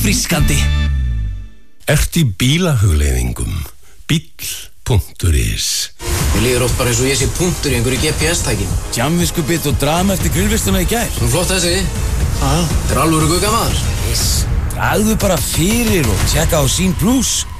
uppfrískandi. Ertu í bílahugleiðingum? Bíll.is. Mér líður oft bara eins og ég sé punktur í einhverju GPS-tæki. Djamviskubitt og drama eftir grillvistuna í gær. Flott þessi. Þetta alvöru guggamaður. Dragðu bara fyrir og tjekka á Sýn Plus.